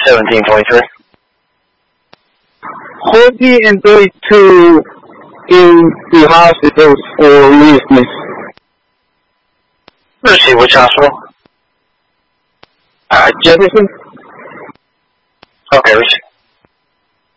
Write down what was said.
1723. 40 and 32 in the hospitals for weakness. Let's see, which hospital? Jefferson? Okay, let's see.